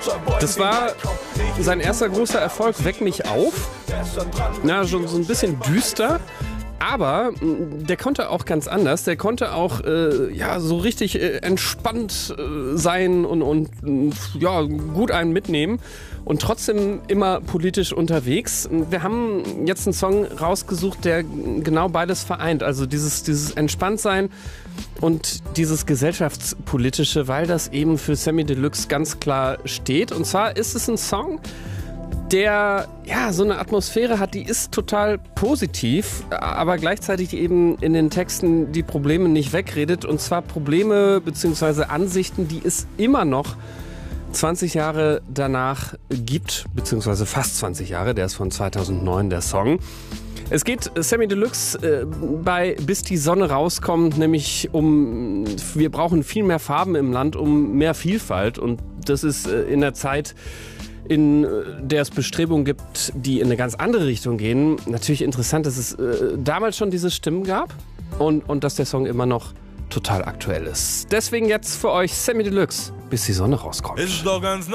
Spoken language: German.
Das war sein erster großer Erfolg, Weck mich auf. Na, schon so ein bisschen düster. Aber der konnte auch ganz anders. Der konnte auch so richtig entspannt sein und gut einen mitnehmen und trotzdem immer politisch unterwegs. Wir haben jetzt einen Song rausgesucht, der genau beides vereint. Also dieses Entspanntsein und dieses gesellschaftspolitische, weil das eben für Samy Deluxe ganz klar steht. Und zwar ist es ein Song, der so eine Atmosphäre hat, die ist total positiv, aber gleichzeitig eben in den Texten die Probleme nicht wegredet. Und zwar Probleme bzw. Ansichten, die es immer noch 20 Jahre danach gibt, beziehungsweise fast 20 Jahre, der ist von 2009, der Song. Es geht Samy Deluxe bei Bis die Sonne rauskommt, nämlich wir brauchen viel mehr Farben im Land, um mehr Vielfalt. Und das ist in der Zeit, in der es Bestrebungen gibt, die in eine ganz andere Richtung gehen. Natürlich interessant, dass es damals schon diese Stimmen gab und dass der Song immer noch total aktuell ist. Deswegen jetzt für euch Samy Deluxe, Bis die Sonne rauskommt. Ist doch ganz